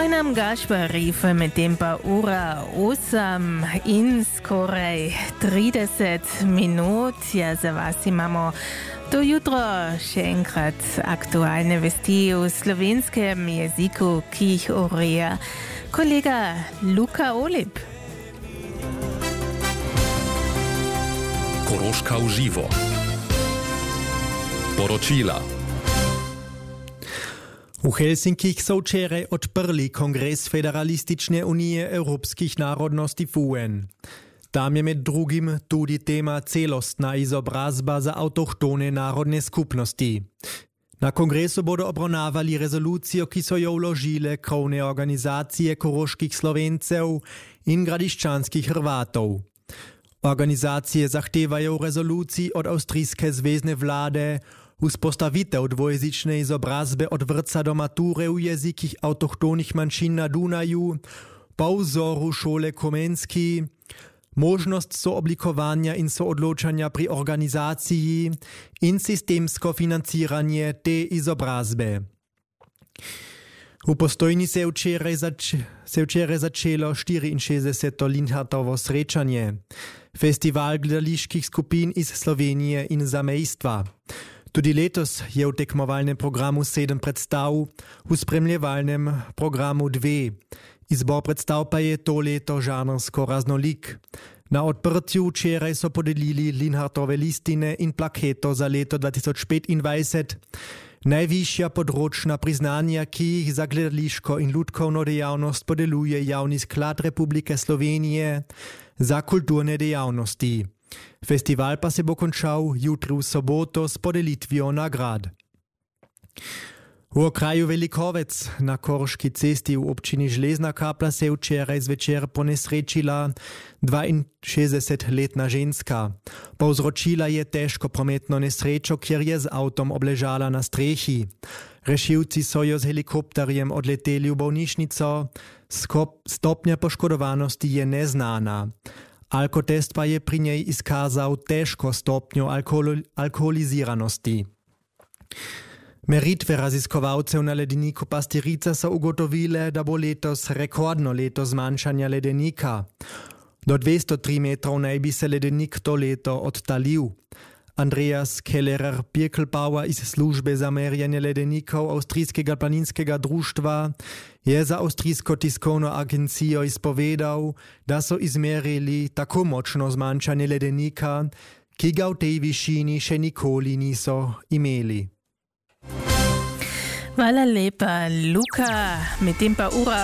Wojnam Gašpariv med tempa ura 8 in skoraj 30 minut. Ja, za vas imamo do jutro še enkrat aktualne vesti v slovenskem jeziku, ki jih ureja kolega Luka Olip. Koroška v živo. Poročila. V Helsinkih so včeraj odprli Kongres Federalistične unije evropskih narodnosti UN. Tam je med drugim tudi tema celostna izobrazba za avtohtone narodne skupnosti. Na kongresu bodo obravnavali rezolucijo, ki so jo vložile krovne organizacije koroških Slovencev in gradiščanskih Hrvatov. Organizacije zahtevajo v rezoluciji od avstrijske zvezne vlade vzpostavitev dvojezične izobrazbe od vrtca do mature v jezikih avtohtonih manjšin na Dunaju, po vzoru šole Komenski, možnost sooblikovanja in soodločanja pri organizaciji in sistemsko financiranje te izobrazbe. V Postojni se je včeraj začelo 64. Linhartovo srečanje, festival gledaliških skupin iz Slovenije in zamejstva. Tudi letos je v tekmovalnem programu 7 predstav, v spremljevalnem programu 2. Izbor predstav pa je to leto žanrsko raznolik. Na odprtju včeraj so podelili Linhartove listine in plaketo za leto 2025. Najvišja področna priznanja, ki jih za gledališko in lutkovno dejavnost podeluje Javni sklad Republike Slovenije za kulturne dejavnosti. Festival pa se bo končal jutri v soboto s podelitvijo nagrad. V okraju Velikovec na Koroški cesti v občini Železna Kapla se je včeraj zvečer ponesrečila 62-letna ženska. Povzročila je težko prometno nesrečo, kjer je z avtom obležala na strehi. Rešilci so jo z helikopterjem odleteli v bolnišnico, stopnja poškodovanosti je neznana. Alkotest pa je pri njej izkazal težko stopnjo alkoholiziranosti. Meritve raziskovalcev na ledeniku Pastirica so ugotovile, da bo letos rekordno leto zmanjšanja ledenika. Do 203 metrov naj bi se ledenik to leto odtalil. Andreas Kellerer-Birkelbauer iz službe za merjanje ledenikov Avstrijskega planinskega društva je za avstrijsko tiskovno agencijo izpovedal, da so izmerili tako močno zmanjšanje ledenika, ki ga v tej višini še nikoli niso imeli. Hvala lepa, Luka. Medtem pa ura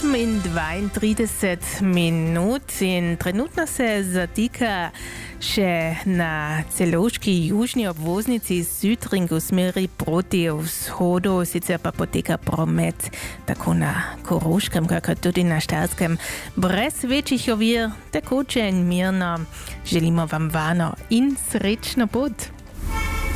8:32 minut in trenutno se zatika še na celovški južni obvoznici iz Südring v smeri proti vzhodu, sicer pa poteka promet tako na Koroškem, kakor tudi na Štajerskem brez večjih ovir, tekoče in mirno. Želimo vam varno in srečno pot.